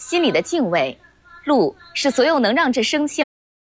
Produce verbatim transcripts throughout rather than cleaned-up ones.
心里的敬畏。路是所有能让这生肖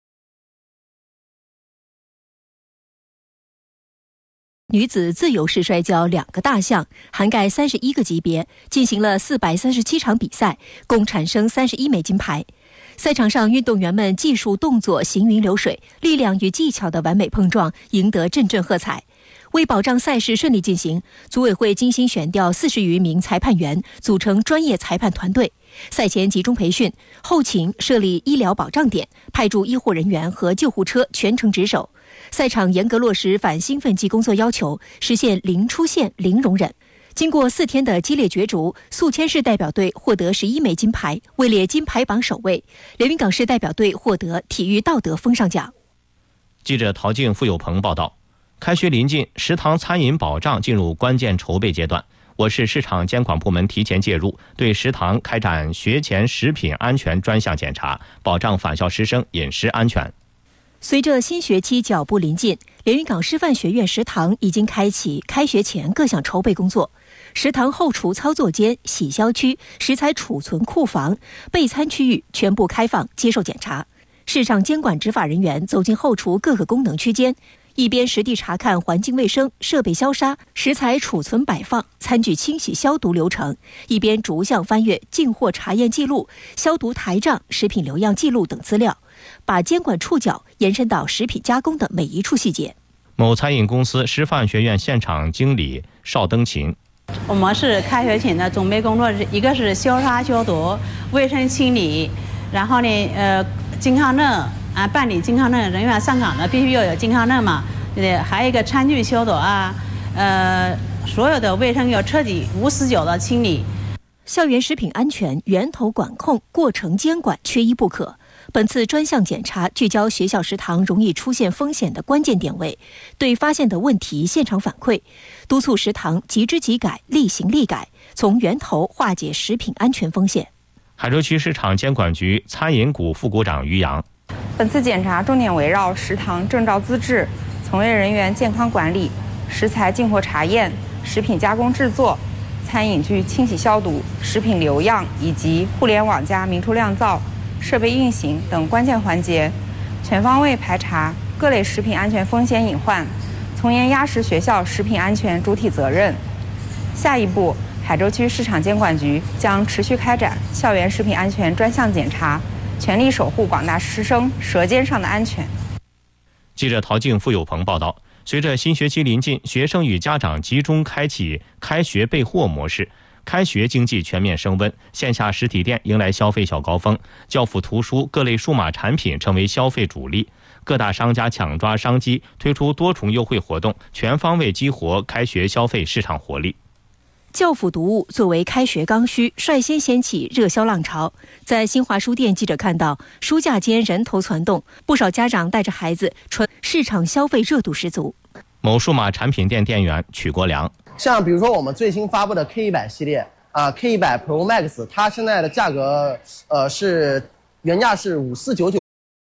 女子自由式摔跤两个大项，涵盖三十一个级别，进行了四百三十七场比赛，共产生三十一枚金牌。赛场上，运动员们技术动作行云流水，力量与技巧的完美碰撞，赢得阵阵喝彩。为保障赛事顺利进行，组委会精心选调四十余名裁判员，组成专业裁判团队。赛前集中培训，后勤设立医疗保障点，派驻医护人员和救护车全程值守。赛场严格落实反兴奋剂工作要求，实现零出现、零容忍。经过四天的激烈角逐，宿迁市代表队获得十一枚金牌，位列金牌榜首位。连云港市代表队获得体育道德风尚奖。 记者陶静、付有朋报道。开学临近，食堂餐饮保障进入关键筹备阶段。我市市场监管部门提前介入，对食堂开展学前食品安全专项检查，保障返校师生饮食安全。 随着新学期脚步临近，连云港师范学院食堂已经开启开学前各项筹备工作。食堂后厨操作间、洗消区、食材储存库房、备餐区域全部开放接受检查。市场监管执法人员走进后厨各个功能区间，一边实地查看环境卫生、设备消杀、食材储存摆放、餐具清洗消毒流程，一边逐项翻阅进货查验记录、消毒台账、食品流样记录等资料，把监管触角延伸到食品加工的每一处细节。 某餐饮公司师范学院现场经理邵登琴。 我们是开学前的准备工作，一个是消杀消毒、卫生清理，然后呢，呃，健康证啊，办理健康证人员上岗的必须要有健康证嘛，对不对？还有一个餐具消毒啊，呃，所有的卫生要彻底无死角的清理。 校园食品安全源头管控、过程监管缺一不可。本次专项检查聚焦学校食堂容易出现风险的关键点位，对发现的问题现场反馈，督促食堂即知即改、立行立改，从源头化解食品安全风险。 海州区市场监管局餐饮股副股长于洋。 本次检查重点围绕食堂证照资质、从业人员健康管理、食材进货查验、食品加工制作、餐饮具清洗消毒、食品流样以及互联网加明厨亮灶、设备运行等关键环节，全方位排查各类食品安全风险隐患，从严压实学校食品安全主体责任。下一步，海州区市场监管局将持续开展校园食品安全专项检查，全力守护广大师生舌尖上的安全。 记者陶静、付有朋报道。随着新学期临近，学生与家长集中开启开学备货模式。开学经济全面升温，线下实体店迎来消费小高峰，教辅图书各类数码产品成为消费主力。各大商家抢抓商机，推出多重优惠活动，全方位激活开学消费市场活力。 教辅读物作为开学刚需，率先掀起热销浪潮。在新华书店，记者看到书架间人头攒动，不少家长带着孩子纯市场消费热度十足。 某数码产品店店员曲国良。 像比如说我们最新发布的 K 一百 系列啊 ，K 一百 Pro Max， 它现在的价格呃是原价是五四九九。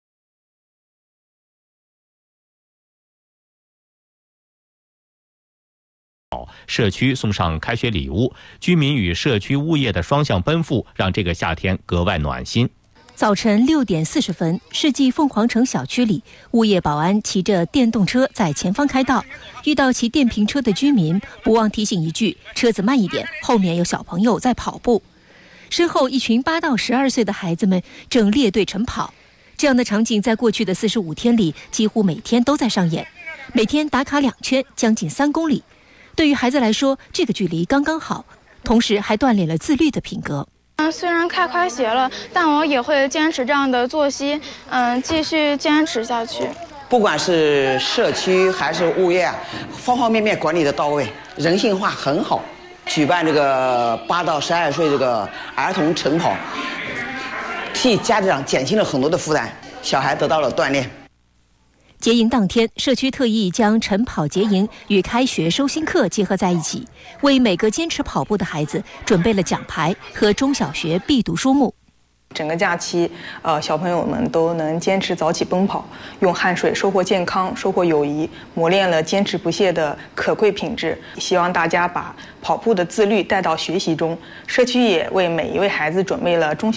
社区送上开学礼物，居民与社区物业的双向奔赴，让这个夏天格外暖心。 早晨六点四十分，世纪凤凰城小区里，物业保安骑着电动车在前方开道，遇到骑电瓶车的居民，不忘提醒一句：“车子慢一点，后面有小朋友在跑步。”身后一群八到十二岁的孩子们正列队晨跑。这样的场景在过去的四十五天里，几乎每天都在上演，每天打卡两圈，将近三公里。对于孩子来说，这个距离刚刚好，同时还锻炼了自律的品格。 嗯，虽然开开学了，但我也会坚持这样的作息，嗯，继续坚持下去。 不管是社区还是物业，方方面面管理的到位，人性化很好。举办这个八到十二岁这个儿童晨跑，替家长减轻了很多的负担，小孩得到了锻炼。 结营当天，社区特意将晨跑结营与开学收心课结合在一起，为每个坚持跑步的孩子准备了奖牌和中小学必读书目。 整个假期，呃，小朋友们都能坚持早起奔跑，用汗水收获健康，收获友谊，磨练了坚持不懈的可贵品质。希望大家把跑步的自律带到学习中。社区也为每一位孩子准备了中小